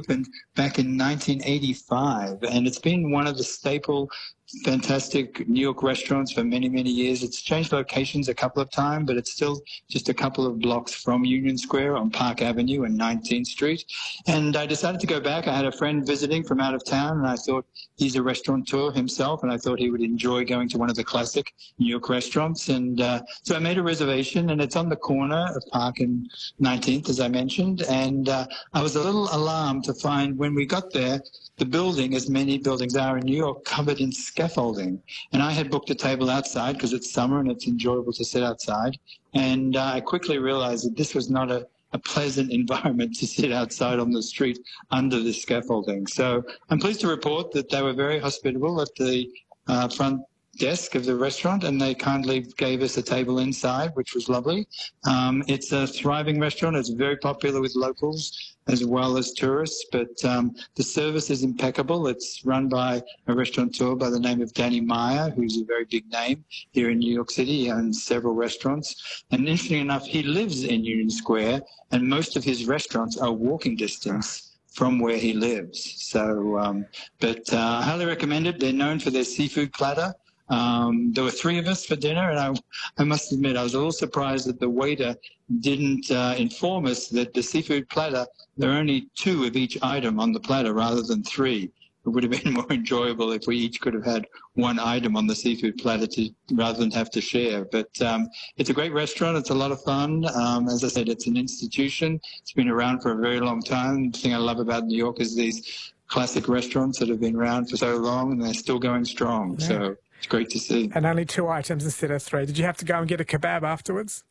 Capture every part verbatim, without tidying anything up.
opened back in nineteen eighty-five, and it's been one of the staple, fantastic New York restaurants for many, many years. It's changed locations a couple of times, but it's still just a couple of blocks from Union Square on Park Avenue and nineteenth Street. And I decided to go back. I had a friend visiting from out of town, and I thought he's a restaurateur himself, and I thought he would enjoy going to one of the classic New York restaurants. And uh, so I made a reservation, and it's on the corner of Park and nineteenth, as I mentioned. And uh, I was a little alarmed to find when we got there, the building, as many buildings are in New York, covered in scaffolding. And I had booked a table outside because it's summer and it's enjoyable to sit outside. And uh, I quickly realized that this was not a, a pleasant environment to sit outside on the street under the scaffolding. So I'm pleased to report that they were very hospitable at the uh, front desk of the restaurant, and they kindly gave us a table inside, which was lovely. Um, it's a thriving restaurant. It's very popular with locals as well as tourists, but um, the service is impeccable. It's run by a restaurateur by the name of Danny Meyer, who's a very big name here in New York City. He owns several restaurants. And interestingly enough, he lives in Union Square, and most of his restaurants are walking distance from where he lives. So, um, but uh, I highly recommend it. They're known for their seafood platter. Um, there were three of us for dinner, and I, I must admit I was a little surprised that the waiter didn't uh, inform us that the seafood platter, there are only two of each item on the platter rather than three. It would have been more enjoyable if we each could have had one item on the seafood platter to, rather than have to share. But um, it's a great restaurant. It's a lot of fun. Um, as I said, it's an institution. It's been around for a very long time. The thing I love about New York is these classic restaurants that have been around for so long, and they're still going strong. Yeah. So it's great to see. And only two items instead of three. Did you have to go and get a kebab afterwards?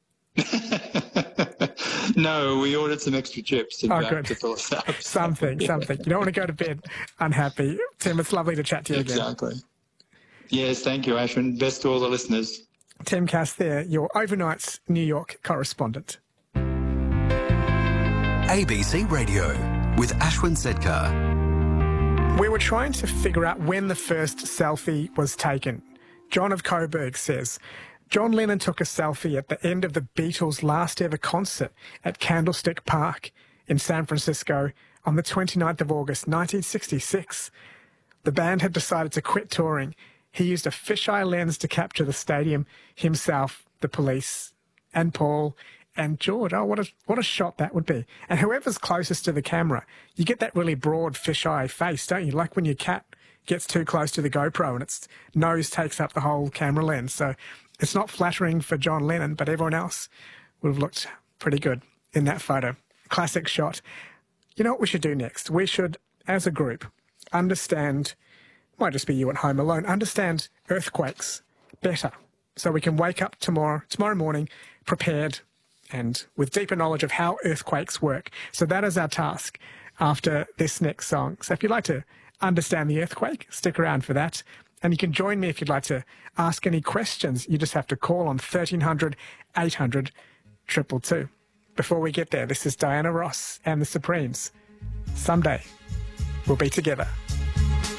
No, we ordered some extra chips in oh, fact, good. to fill us up. something, yeah. something. You don't want to go to bed unhappy. Tim, it's lovely to chat to you exactly. again. Exactly. Yes, thank you, Ashwin. Best to all the listeners. Tim Cass there, your overnight's New York correspondent. A B C Radio with Ashwin Sedkar. We were trying to figure out when the first selfie was taken. John of Coburg says, John Lennon took a selfie at the end of the Beatles' last ever concert at Candlestick Park in San Francisco on the twenty-ninth of August, nineteen sixty-six. The band had decided to quit touring. He used a fisheye lens to capture the stadium, himself, the police, and Paul, and George. Oh, what a, what a shot that would be. And whoever's closest to the camera, you get that really broad fisheye face, don't you? Like when your cat gets too close to the GoPro and its nose takes up the whole camera lens. So it's not flattering for John Lennon, but everyone else would have looked pretty good in that photo. Classic shot. You know what we should do next? We should, as a group, understand, might just be you at home alone, understand earthquakes better so we can wake up tomorrow, tomorrow morning prepared and with deeper knowledge of how earthquakes work. So that is our task after this next song. So if you'd like to understand the earthquake, stick around for that. And you can join me if you'd like to ask any questions. You just have to call on thirteen hundred, eight hundred, two two two. Before we get there, this is Diana Ross and the Supremes. Someday we'll be together.